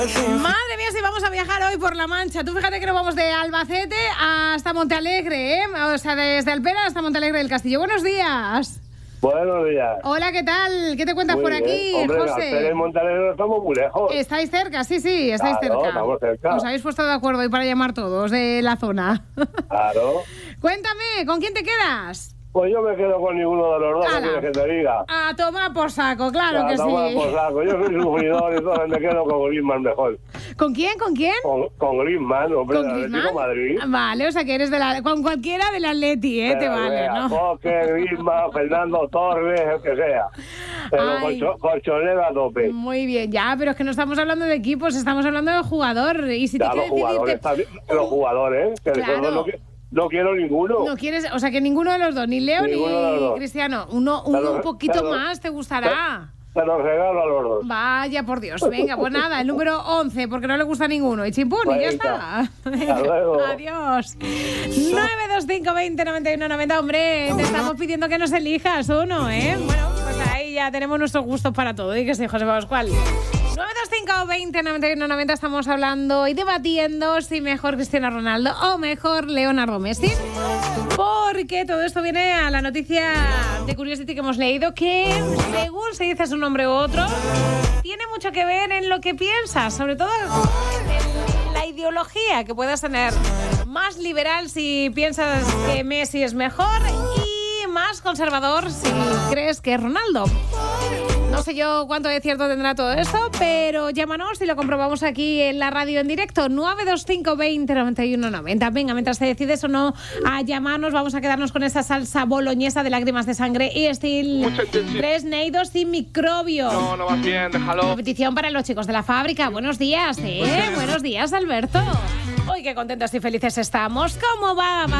Madre mía, si vamos a viajar hoy por La Mancha. Tú fíjate que nos vamos de Albacete hasta Montealegre, ¿eh? O sea, desde Alpena hasta Montealegre del Castillo. Buenos días. Buenos días. Hola, ¿qué tal? ¿Qué te cuentas Muy por bien. aquí, Hombre, José? Alpena y Montealegre estamos muy lejos. ¿Estáis cerca? Sí, estáis Claro, cerca. estamos cerca. Os habéis puesto de acuerdo hoy para llamar todos de la zona. Claro. Cuéntame, ¿con quién te quedas? Pues yo me quedo con ninguno de los dos, Ala. ¿qué quieres que te diga? A tomar por saco, claro que Toma sí. por saco. Yo soy sufridor y entonces me quedo con Griezmann mejor. ¿Con quién? Con Griezmann, hombre, ¿Con del Atlético de Griezmann? Madrid. Vale, o sea que eres con cualquiera del Atleti, te Pero vale, vea, ¿no? Coque, Griezmann, Fernando Torres, el que sea. Pero Ay. colchonero a tope. Muy bien, ya, pero es que no estamos hablando de equipos, estamos hablando de jugador. Y si Ya, te los jugadores, los jugadores, que de Claro. todos no quiero ninguno. no quieres, o sea que ninguno de los dos, ni Leo Ninguno de los ni dos. Cristiano, uno Pero- un poquito pero- más te gustará. Te los regalo a los dos. Vaya, por Dios. Venga, pues nada, el número 11, porque no le gusta ninguno. Y chimpún, y ya está. Hasta luego. Adiós. 925 20 91 90. Hombre, te estamos pidiendo que nos elijas uno, ¿eh? Bueno, pues ahí ya tenemos nuestros gustos para todo. ¿Y que sí, José Pascual? 925 20 91 90. Estamos hablando y debatiendo si mejor Cristiano Ronaldo o mejor Leonardo Messi. Porque todo esto viene a la noticia de Curiosity que hemos leído, que según se dice su nombre u otro, tiene mucho que ver en lo que piensas, sobre todo en la ideología que puedas tener. Más liberal si piensas que Messi es mejor y más conservador si crees que es Ronaldo. No sé yo cuánto de cierto tendrá todo esto, pero llámanos y lo comprobamos aquí en la radio en directo. 925 20 91 90. Venga, mientras te decides o no a llamarnos, vamos a quedarnos con esa salsa boloñesa de lágrimas de sangre y estilo 3 neidos sin microbio. No vas bien, déjalo. Competición para los chicos de la fábrica. Buenos días, Buenos días, Alberto. Uy, qué contentos y felices estamos. ¿Cómo va?